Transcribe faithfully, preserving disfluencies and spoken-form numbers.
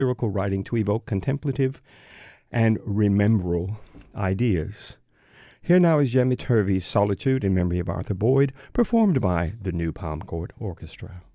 lyrical writing to evoke contemplative and remembrel ideas. Here now is Jemmy Turvey's Solitude in memory of Arthur Boyd, performed by the New Palm Court Orchestra.